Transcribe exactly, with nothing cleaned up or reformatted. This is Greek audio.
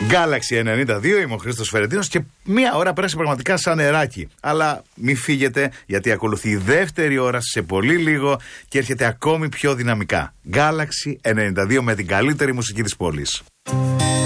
Galaxy ενενήντα δύο, είμαι ο Χρήστος Φερεντίνος και μία ώρα πέρασε πραγματικά σαν νεράκι. Αλλά μη φύγετε, γιατί ακολουθεί η δεύτερη ώρα σε πολύ λίγο και έρχεται ακόμη πιο δυναμικά. Galaxy ενενήντα δύο με την καλύτερη μουσική της πόλης.